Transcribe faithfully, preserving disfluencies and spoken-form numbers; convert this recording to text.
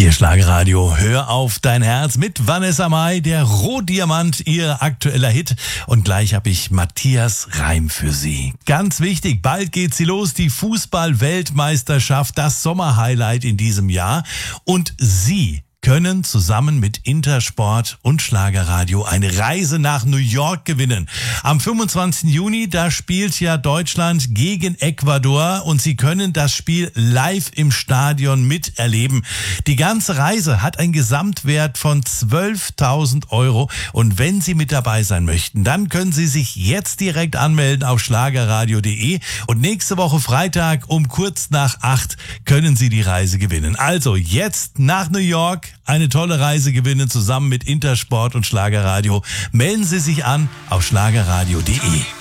Hier Schlagerradio, hör auf dein Herz mit Vanessa Mai, der Rohdiamant, ihr aktueller Hit. Und gleich habe ich Matthias Reim für Sie. Ganz wichtig, bald geht sie los, die Fußball-Weltmeisterschaft, das Sommerhighlight in diesem Jahr. Und Sie können zusammen mit Intersport und Schlagerradio eine Reise nach New York gewinnen. Am fünfundzwanzigsten Juni, da spielt ja Deutschland gegen Ecuador und Sie können das Spiel live im Stadion miterleben. Die ganze Reise hat einen Gesamtwert von zwölftausend Euro und wenn Sie mit dabei sein möchten, dann können Sie sich jetzt direkt anmelden auf schlagerradio punkt de und nächste Woche Freitag um kurz nach acht können Sie die Reise gewinnen. Also jetzt nach New York eine tolle Reise gewinnen zusammen mit Intersport und Schlagerradio. Melden Sie sich an auf schlagerradio punkt de.